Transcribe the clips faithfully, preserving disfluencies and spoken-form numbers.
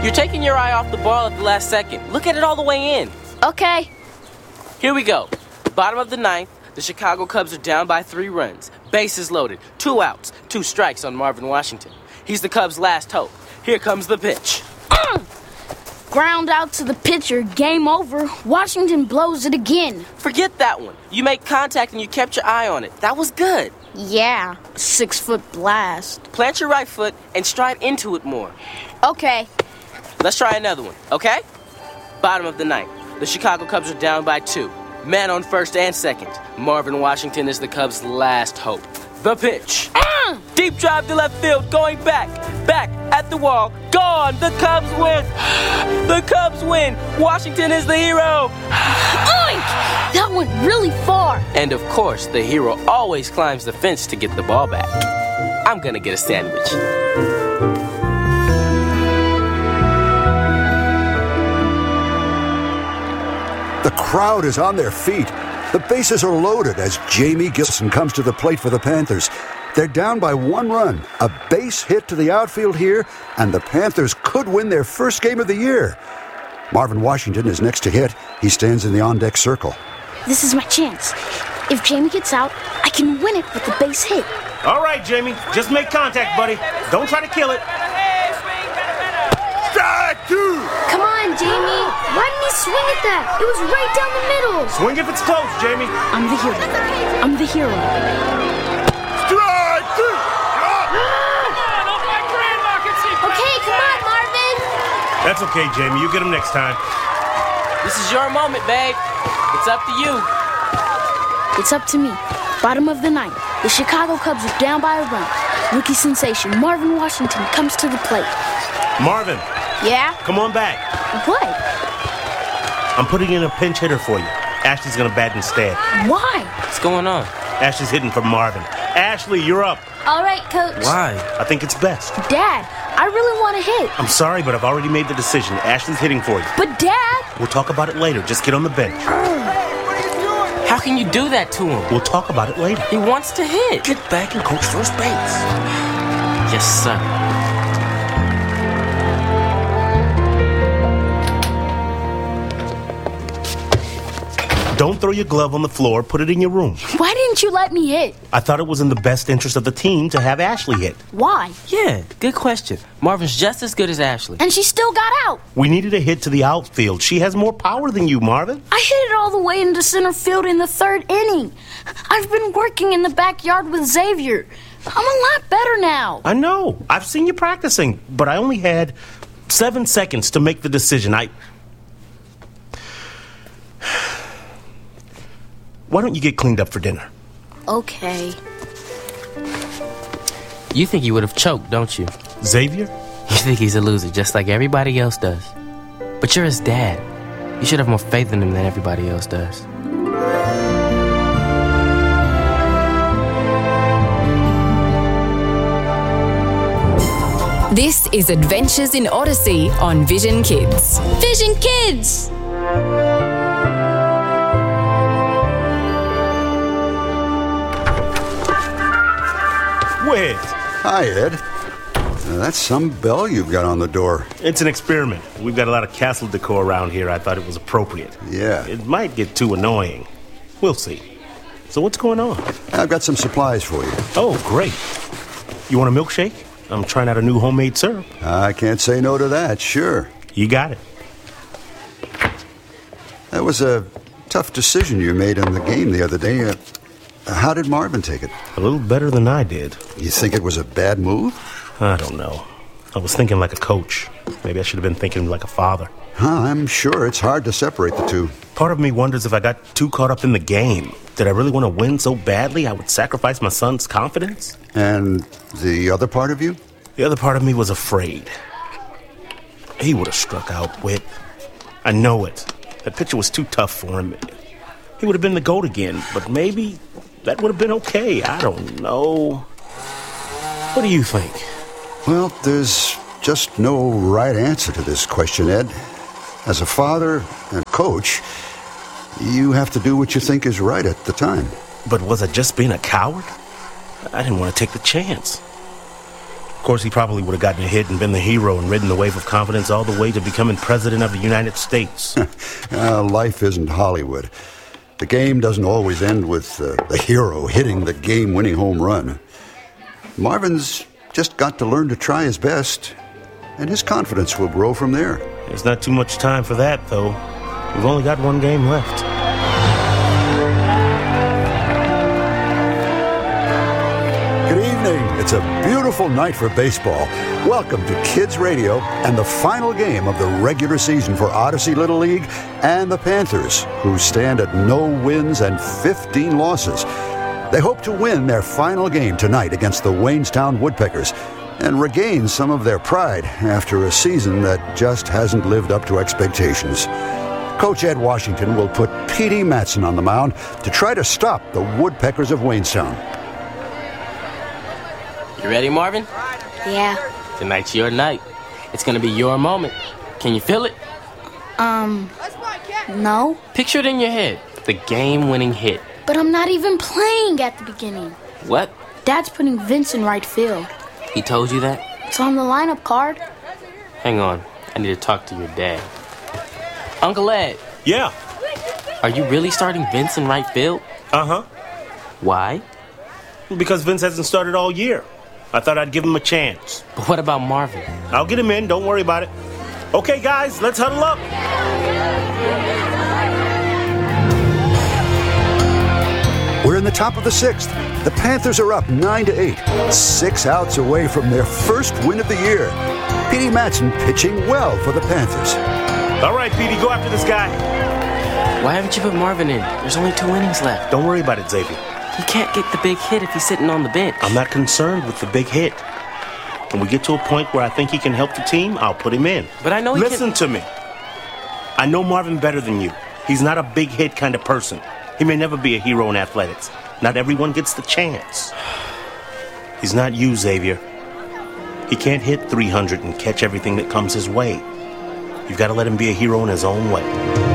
You're taking your eye off the ball at the last second. Look at it all the way in. Okay. Here we go. Bottom of the ninth, the Chicago Cubs are down by three runs. Bases loaded, two outs, two strikes on Marvin Washington. He's the Cubs' last hope. Here comes the pitch. Uh! Ground out to the pitcher, game over. Washington blows it again. Forget that one. You made contact and you kept your eye on it. That was good. Yeah, six-foot blast. Plant your right foot and stride into it more. Okay. Let's try another one, okay? Bottom of the ninth. The Chicago Cubs are down by two. Man on first and second. Marvin Washington is the Cubs' last hope. The pitch. Uh! Deep drive to left field, going back. Back at the wall. Gone. The Cubs win. The Cubs win. Washington is the hero. Oink! That went really far. And of course, the hero always climbs the fence to get the ball back. I'm gonna get a sandwich. The crowd is on their feet. The bases are loaded as Jamie Gilson comes to the plate for the Panthers. They're down by one run. A base hit to the outfield here, and the Panthers could win their first game of the year. Marvin Washington is next to hit. He stands in the on-deck circle. This is my chance. If Jamie gets out, I can win it with the base hit. All right, Jamie. Just make contact, buddy. Don't try to kill it. Strike two! Come on, Jamie. Why didn't he swing at that? It was right down the middle. Swing if it's close, Jamie. I'm the hero. I'm the hero. Strike two! Okay, come on, Marvin. That's okay, Jamie. You get him next time. This is your moment, babe. It's up to you. It's up to me. Bottom of the ninth. The Chicago Cubs are down by a run. Rookie sensation Marvin Washington comes to the plate. Marvin. Yeah? Come on back. What? I'm putting in a pinch hitter for you. Ashley's gonna bat instead. Why? What's going on? Ashley's hitting for Marvin. Ashley, you're up. All right, Coach. Why? I think it's best. Dad, I really want to hit. I'm sorry, but I've already made the decision. Ashley's hitting for you. But Dad! We'll talk about it later. Just get on the bench. How can you do that to him? We'll talk about it later. He wants to hit. Get back and coach first base. Yes, sir. Don't throw your glove on the floor. Put it in your room. Why didn't you let me hit? I thought it was in the best interest of the team to have Ashley hit. Why? Yeah, good question. Marvin's just as good as Ashley. And she still got out. We needed a hit to the outfield. She has more power than you, Marvin. I hit it all the way into center field in the third inning. I've been working in the backyard with Xavier. I'm a lot better now. I know. I've seen you practicing, but I only had seven seconds to make the decision. I... Why don't you get cleaned up for dinner? Okay. You think he would have choked, don't you? Xavier? You think he's a loser, just like everybody else does. But you're his dad. You should have more faith in him than everybody else does. This is Adventures in Odyssey on Vision Kids. Vision Kids! Wait. Hi, Ed. Now, that's some bell you've got on the door. It's an experiment. We've got a lot of castle decor around here. I thought it was appropriate. Yeah. It might get too annoying. We'll see. So what's going on? I've got some supplies for you. Oh, great. You want a milkshake? I'm trying out a new homemade syrup. I can't say no to that, sure. You got it. That was a tough decision you made in the game the other day. Uh, how did Marvin take it? A little better than I did. You think it was a bad move? I don't know. I was thinking like a coach. Maybe I should have been thinking like a father. Huh, I'm sure it's hard to separate the two. Part of me wonders if I got too caught up in the game. Did I really want to win so badly I would sacrifice my son's confidence? And the other part of you? The other part of me was afraid. He would have struck out with. I know it. That pitcher was too tough for him. He would have been the GOAT again, but maybe that would have been okay. I don't know. What do you think? Well, there's just no right answer to this question, Ed. As a father and coach, you have to do what you think is right at the time. But was I just being a coward? I didn't want to take the chance. course, he probably would have gotten a hit and been the hero and ridden the wave of confidence all the way to becoming president of the United States. uh, life isn't Hollywood. The game doesn't always end with uh, the hero hitting the game-winning home run. Marvin's just got to learn to try his best, and his confidence will grow from there. There's not too much time for that, though. We've only got one game left. Good evening. It's a beautiful night for baseball. Welcome to Kids Radio and the final game of the regular season for Odyssey Little League and the Panthers, who stand at no wins and fifteen losses. They hope to win their final game tonight against the Waynstown Woodpeckers and regain some of their pride after a season that just hasn't lived up to expectations. Coach Ed Washington will put Petey Matson on the mound to try to stop the Woodpeckers of Waynstown. You ready, Marvin? Yeah. Tonight's your night. It's gonna be your moment. Can you feel it? Um, no. Picture it in your head. The game-winning hit. But I'm not even playing at the beginning. What? Dad's putting Vince in right field. He told you that? It's on the lineup card. Hang on. I need to talk to your dad. Uncle Ed. Yeah. Are you really starting Vince in right field? Uh-huh. Why? Because Vince hasn't started all year. I thought I'd give him a chance. But what about Marvin? I'll get him in. Don't worry about it. Okay, guys, let's huddle up. We're in the top of the sixth. The Panthers are up nine to eight, six outs away from their first win of the year. Petey Matson pitching well for the Panthers. All right, Petey, go after this guy. Why haven't you put Marvin in? There's only two innings left. Don't worry about it, Xavier. He can't get the big hit if he's sitting on the bench. I'm not concerned with the big hit. When we get to a point where I think he can help the team, I'll put him in. But I know he Listen can... to me. I know Marvin better than you. He's not a big hit kind of person. He may never be a hero in athletics. Not everyone gets the chance. He's not you, Xavier. He can't hit three hundred and catch everything that comes his way. You've got to let him be a hero in his own way.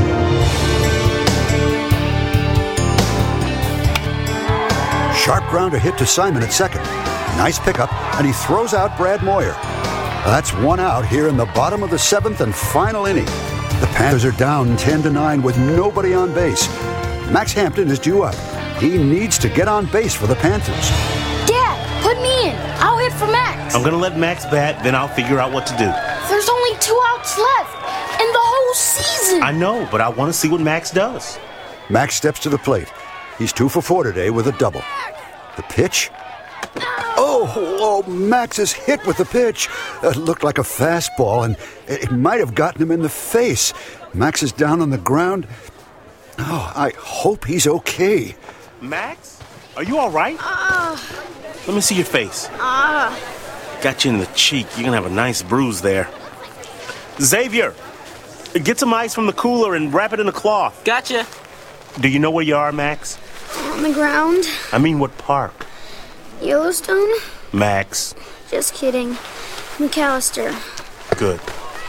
Sharp grounder hit to Simon at second. Nice pickup, and he throws out Brad Moyer. That's one out here in the bottom of the seventh and final inning. The Panthers are down ten to nine with nobody on base. Max Hampton is due up. He needs to get on base for the Panthers. Dad, put me in. I'll hit for Max. I'm going to let Max bat, then I'll figure out what to do. There's only two outs left in the whole season. I know, but I want to see what Max does. Max steps to the plate. He's two for four today with a double. The pitch. Oh, oh, Max is hit with the pitch. It looked like a fastball, and it might have gotten him in the face. Max is down on the ground. Oh, I hope he's okay. Max? Are you all right? Uh, Let me see your face. uh. Got you in the cheek. You're going to have a nice bruise there. Xavier, get some ice from the cooler and wrap it in a cloth. Gotcha. Do you know where you are, Max? On the ground. I mean, what park? Yellowstone? Max. Just kidding. McAllister. Good.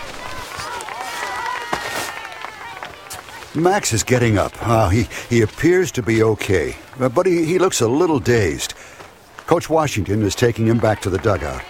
Max is getting up. Uh, he, he appears to be okay, but he, he looks a little dazed. Coach Washington is taking him back to the dugout.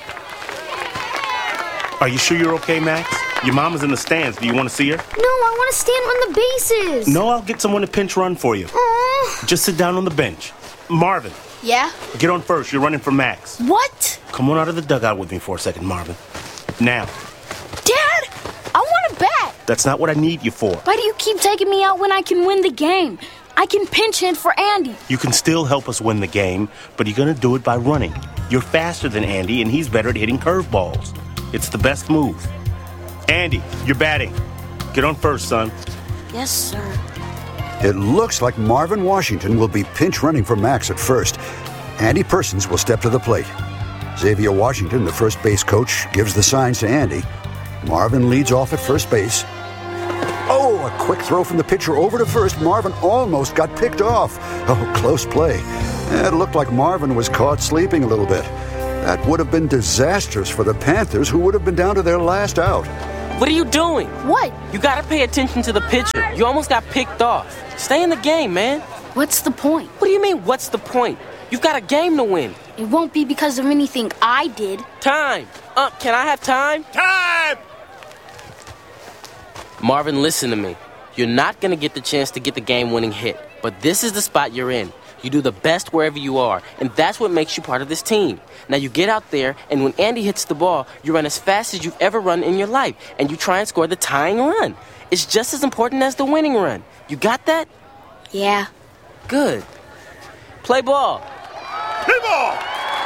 Are you sure you're okay, Max? Your mom is in the stands. Do you want to see her? No, I want to stand on the bases. No, I'll get someone to pinch run for you. Aww. Just sit down on the bench. Marvin, Yeah? get on first. You're running for Max. What? Come on out of the dugout with me for a second, Marvin. Now. Dad, I want to bat. That's not what I need you for. Why do you keep taking me out when I can win the game? I can pinch hit for Andy. You can still help us win the game, but you're going to do it by running. You're faster than Andy, and he's better at hitting curveballs. It's the best move. Andy, you're batting. Get on first, son. Yes, sir. It looks like Marvin Washington will be pinch running for Max at first. Andy Persons will step to the plate. Xavier Washington, the first base coach, gives the signs to Andy. Marvin leads off at first base. Oh, a quick throw from the pitcher over to first. Marvin almost got picked off. Oh, close play. It looked like Marvin was caught sleeping a little bit. That would have been disastrous for the Panthers, who would have been down to their last out. What are you doing? What? You gotta pay attention to the pitcher. You almost got picked off. Stay in the game, man. What's the point? What do you mean, what's the point? You've got a game to win. It won't be because of anything I did. Time. Uh, can I have time? Time! Marvin, listen to me. You're not going to get the chance to get the game-winning hit, but this is the spot you're in. You do the best wherever you are, and that's what makes you part of this team. Now you get out there, and when Andy hits the ball, you run as fast as you've ever run in your life, and you try and score the tying run. It's just as important as the winning run. You got that? Yeah. Good. Play ball. Play ball!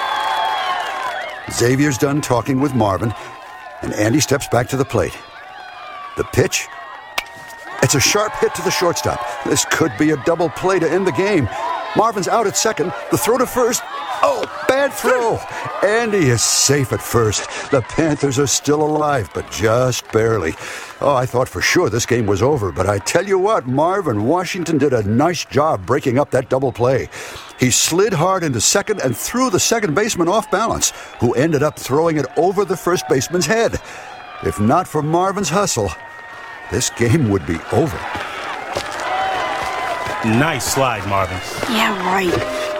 Xavier's done talking with Marvin, and Andy steps back to the plate. The pitch? It's a sharp hit to the shortstop. This could be a double play to end the game. Marvin's out at second. The throw to first. Oh, bad throw. Andy is safe at first. The Panthers are still alive, but just barely. Oh, I thought for sure this game was over, but I tell you what, Marvin Washington did a nice job breaking up that double play. He slid hard into second and threw the second baseman off balance, who ended up throwing it over the first baseman's head. If not for Marvin's hustle, this game would be over. Nice slide, Marvin. Yeah, right.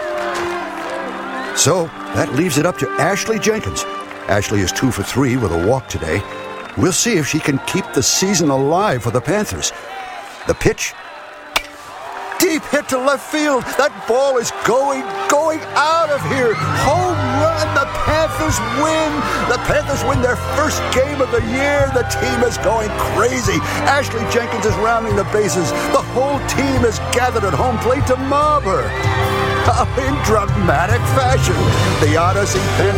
So, that leaves it up to Ashley Jenkins. Ashley is two for three with a walk today. We'll see if she can keep the season alive for the Panthers. The pitch. Deep hit to left field. That ball is going, going out of here. Home run. The Panthers win. The Panthers win their first game of the year. The team is going crazy. Ashley Jenkins is rounding the bases. The whole team is gathered at home plate to mob her. In dramatic fashion, the Odyssey Panthers